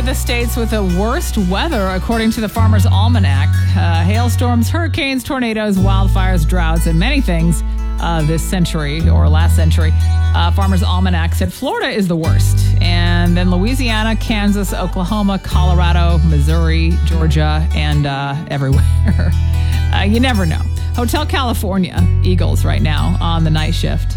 of the states with the worst weather, according to the Farmer's Almanac. Hailstorms, hurricanes, tornadoes, wildfires, droughts, and many things this century or last century. Farmer's Almanac said Florida is the worst. And then Louisiana, Kansas, Oklahoma, Colorado, Missouri, Georgia, and everywhere. You never know. Hotel California, Eagles right now on the night shift.